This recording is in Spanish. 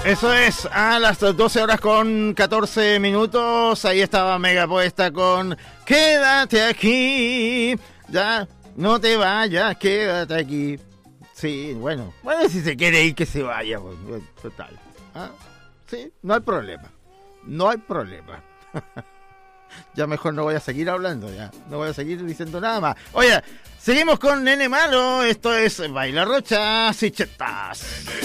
Eso es, a las 12 horas con 14 minutos, ahí estaba Mega Puesta con Quédate aquí, ya, no te vayas, quédate aquí. Sí, bueno, si se quiere ir que se vaya, pues, total. ¿Ah? Sí, no hay problema, no hay problema. Ya mejor no voy a seguir hablando, ya, no voy a seguir diciendo nada más. Oye, seguimos con Nene Malo, esto es Baila Rochas y Chetas.